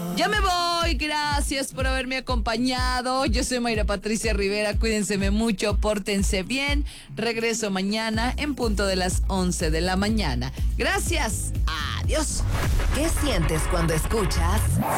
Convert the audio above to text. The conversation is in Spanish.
Ya me voy, gracias por haberme acompañado. Yo soy Mayra Patricia Rivera, cuídense mucho, pórtense bien. Regreso mañana en punto de las 11 de la mañana. Gracias, adiós. ¿Qué sientes cuando escuchas